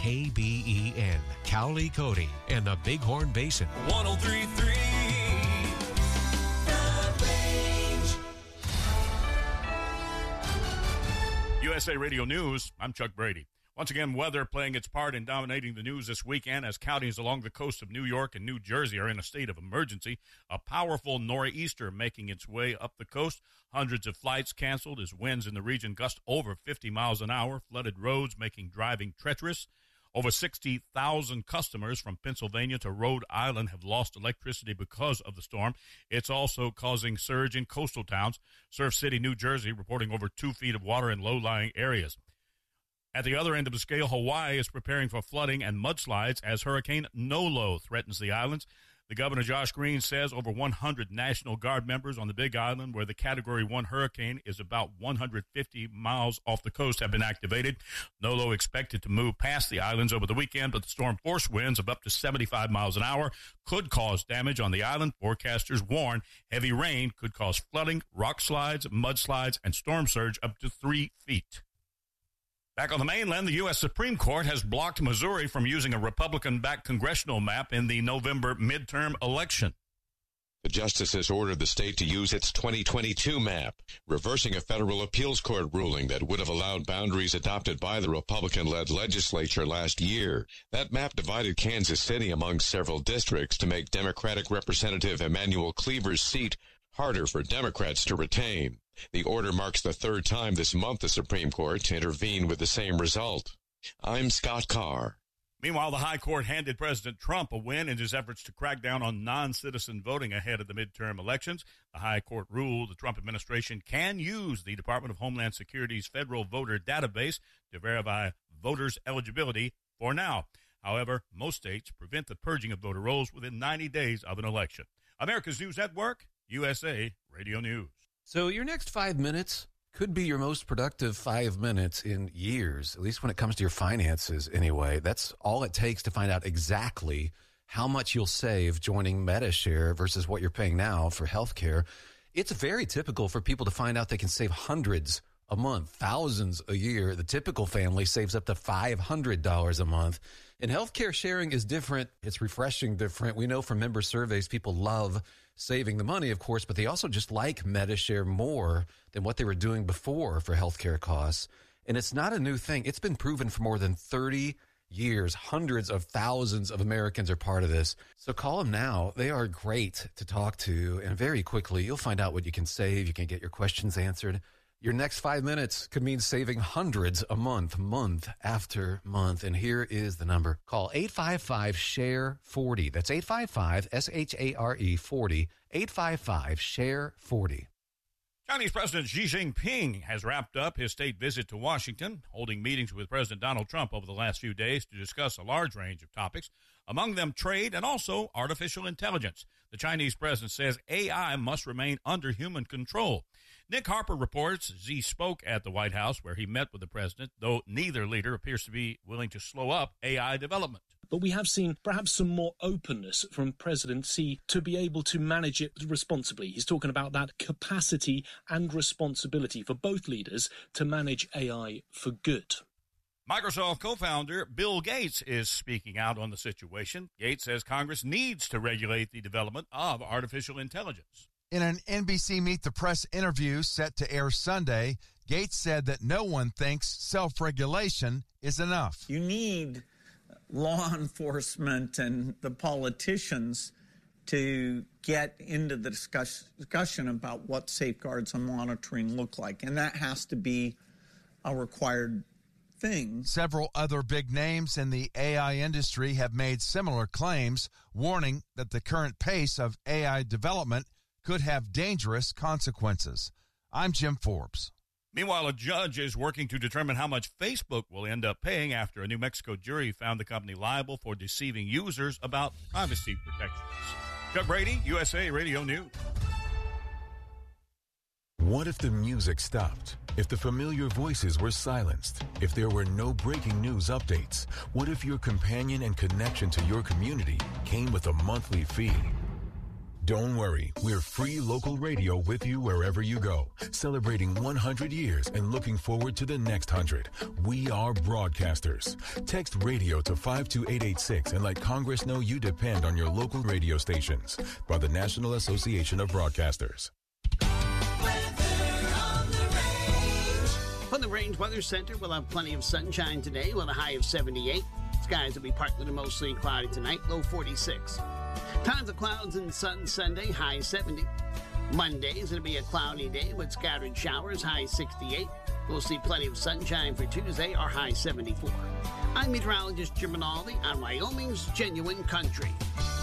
KBEN, Cowley, Cody, and the Bighorn Basin. 103.3 The Range. USA Radio News, I'm Chuck Brady. Once again, weather playing its part in dominating the news this weekend as counties along the coast of New York and New Jersey are in a state of emergency. A powerful nor'easter making its way up the coast. Hundreds of flights canceled as winds in the region gust over 50 miles an hour, flooded roads making driving treacherous. Over 60,000 customers from Pennsylvania to Rhode Island have lost electricity because of the storm. It's also causing surge in coastal towns. Surf City, New Jersey, reporting over 2 feet of water in low-lying areas. At the other end of the scale, Hawaii is preparing for flooding and mudslides as Hurricane Nolo threatens the islands. The governor, Josh Green, says over 100 National Guard members on the Big Island, where the Category 1 hurricane is about 150 miles off the coast, have been activated. Nolo expected to move past the islands over the weekend, but the storm force winds of up to 75 miles an hour could cause damage on the island. Forecasters warn heavy rain could cause flooding, rock slides, mudslides, and storm surge up to 3 feet. Back on the mainland, the U.S. Supreme Court has blocked Missouri from using a Republican-backed congressional map in the November midterm election. The justices ordered the state to use its 2022 map, reversing a federal appeals court ruling that would have allowed boundaries adopted by the Republican-led legislature last year. That map divided Kansas City among several districts to make Democratic Representative Emanuel Cleaver's seat harder for Democrats to retain. The order marks the third time this month the Supreme Court intervened with the same result. I'm Scott Carr. Meanwhile, the High Court handed President Trump a win in his efforts to crack down on non-citizen voting ahead of the midterm elections. The High Court ruled the Trump administration can use the Department of Homeland Security's federal voter database to verify voters' eligibility for now. However, most states prevent the purging of voter rolls within 90 days of an election. America's News Network, USA Radio News. So your next 5 minutes could be your most productive 5 minutes in years, at least when it comes to your finances anyway. That's all it takes to find out exactly how much you'll save joining Medi-Share versus what you're paying now for healthcare. It's very typical for people to find out they can save hundreds a month, thousands a year. The typical family saves up to $500 a month. And healthcare sharing is different. It's refreshing different. We know from member surveys, people love saving the money, of course, but they also just like Medi-Share more than what they were doing before for healthcare costs. And it's not a new thing. It's been proven for more than 30 years. Hundreds of thousands of Americans are part of this. So call them now. They are great to talk to. And very quickly, you'll find out what you can save. You can get your questions answered. Your next 5 minutes could mean saving hundreds a month, month after month. And here is the number. Call 855-SHARE-40. That's 855-SHARE-40. 855-SHARE-40. Chinese President Xi Jinping has wrapped up his state visit to Washington, holding meetings with President Donald Trump over the last few days to discuss a large range of topics, among them trade and also artificial intelligence. The Chinese president says AI must remain under human control. Nick Harper reports Xi spoke at the White House where he met with the president, though neither leader appears to be willing to slow up AI development. But we have seen perhaps some more openness from President Xi to be able to manage it responsibly. He's talking about that capacity and responsibility for both leaders to manage AI for good. Microsoft co-founder Bill Gates is speaking out on the situation. Gates says Congress needs to regulate the development of artificial intelligence. In an NBC Meet the Press interview set to air Sunday, Gates said that no one thinks self-regulation is enough. You need law enforcement and the politicians to get into the discussion about what safeguards and monitoring look like, and that has to be a required thing. Several other big names in the AI industry have made similar claims, warning that the current pace of AI development could have dangerous consequences. I'm Jim Forbes. Meanwhile, a judge is working to determine how much Facebook will end up paying after a New Mexico jury found the company liable for deceiving users about privacy protections. Chuck Brady, USA Radio News. What if the music stopped? If the familiar voices were silenced? If there were no breaking news updates? What if your companion and connection to your community came with a monthly fee? Don't worry, we're free local radio with you wherever you go, celebrating 100 years and looking forward to the next 100. We are broadcasters. Text radio to 52886 and let Congress know you depend on your local radio stations. By the National Association of Broadcasters. From the Range Weather Center, we'll have plenty of sunshine today with a high of 78. Skies will be partly to mostly cloudy tonight, low 46. Times of clouds and sun Sunday, high 70. Monday is going to be a cloudy day with scattered showers, high 68. We'll see plenty of sunshine for Tuesday, our high 74. I'm meteorologist Jim Rinaldi on Wyoming's Genuine Country.